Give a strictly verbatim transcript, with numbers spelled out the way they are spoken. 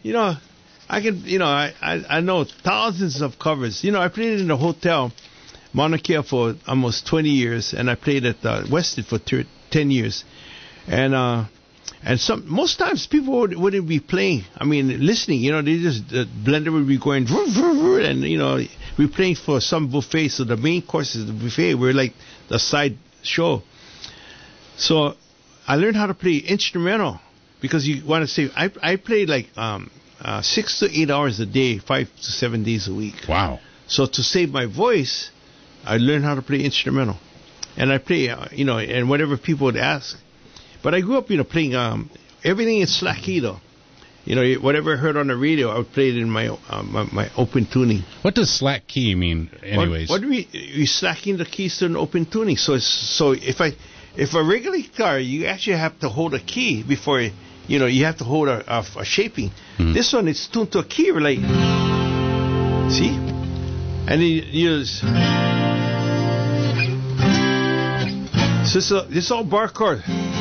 you know, I can, you know, I, I, I know thousands of covers. You know, I played in a hotel, Mauna Kea, for almost twenty years, and I played at uh, Westin for thir- ten years. And uh, and some most times people would, wouldn't be playing. I mean, listening. You know, they just the blender would be going, and you know, we're playing for some buffet. So the main course is the buffet. We're like the side show. So I learned how to play instrumental because you want to say I I played like um. Uh, six to eight hours a day, five to seven days a week. Wow. So to save my voice, I learned how to play instrumental. And I play, uh, you know, and whatever people would ask. But I grew up, you know, playing um, everything in slack key, though. You know, whatever I heard on the radio, I would play it in my uh, my, my open tuning. What does slack key mean, anyways? What, what do we, you slacking the keys to an open tuning. So it's, so if I, if a regular guitar, you actually have to hold a key before it, you know, you have to hold a, a, a shaping. Hmm. This one, it's tuned to a key, like, see? And then you use, so this is all bar chord.